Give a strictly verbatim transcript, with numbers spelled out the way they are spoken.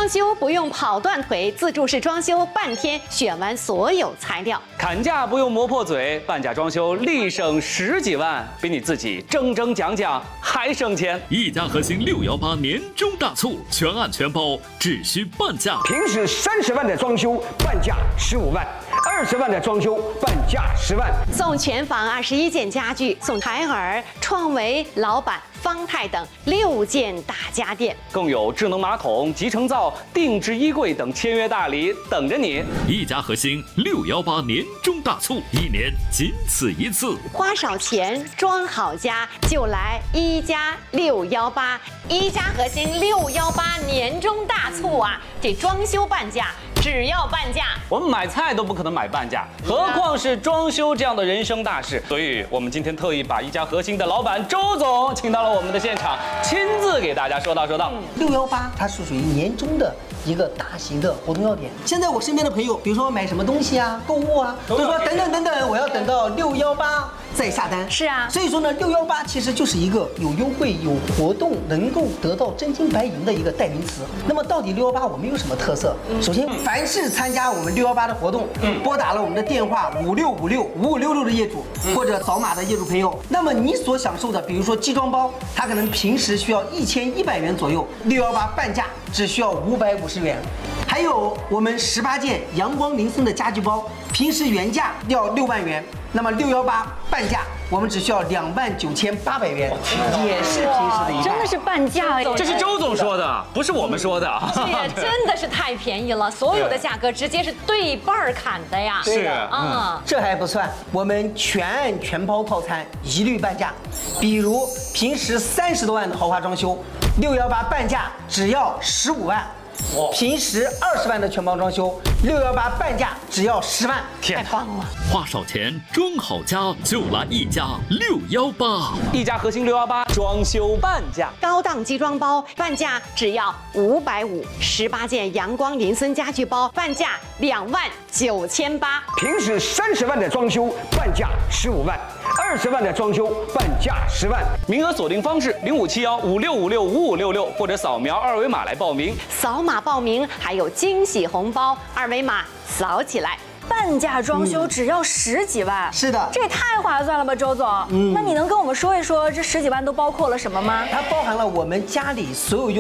修不用跑断腿，自助式装修半天选完所有材料。 砍价不用磨破嘴，半价装修立省十几万，比你自己争争讲讲还省钱。 一家核心六幺八年终大促，全案全包，只需半价。 平时三十万的装修，半价十五万；二十万的装修，半价十万。 送全房二十一件家具，送海尔、创维、老板、方太等六件大家电， 更有智能马桶、集成灶、定制衣柜等签约大礼等着你。 一家核心六幺八年终大促，一年仅此一次。 花少钱装好家，就来一加六幺八。一加核心六幺八年终大促啊！这装修半价，只要半价。 我们买菜都不可能买半价，何况是装修这样的人生大事。所以，我们今天特意把一家核心的老板周总请到了我们的现场，亲自给大家说道说道。 六幺八它是属于年终的一个大型的活动要点。现在我身边的朋友，比如说买什么东西啊、购物啊，都说等等等等，我要等到六幺八再下单。 是啊， 所以说呢，六幺八其实就是一个有优惠、有活动，能够得到真金白银的一个代名词。那么到底六幺八我们有什么特色？首先，凡是参加我们六幺八的活动，拨打了我们的电话五六五六五五六六的业主或者扫码的业主朋友，那么你所享受的，比如说集装包，它可能平时需要一千一百元左右，六幺八半价只需要五百五十元。还有我们十八件阳光林森的家具包，平时原价要六万元，那么六幺八半价我们只需要两万九千八百元，也是平时的一半。 真的是半价哎！ 这是周总说的，不是我们说的。 这也真的是太便宜了，所有的价格直接是对半儿砍的呀。 是啊， 这还不算，我们全案全包套餐一律半价。比如平时三十多万的豪华装修，六幺八半价只要十五万。平时二十万的全包装修，六幺八半价只要十万， 太棒了！ 花少钱装好家，就来一家六幺八。 一家核心六幺八装修半价， 高档集装包半价只要五百五，十八件阳光林森家具包半价两万九千八。 平时三十万的装修，半价十五万；二十万的装修，半价十万。 名额锁定方式零五七幺五六五六五五六六，或者扫描二维码来报名。 扫码报名还有惊喜红包，二维码扫起来。 半价装修只要十几万， 是的， 这也太划算了吧，周总。嗯，那你能跟我们说一说这十几万都包括了什么吗？ 它包含了我们家里所有用。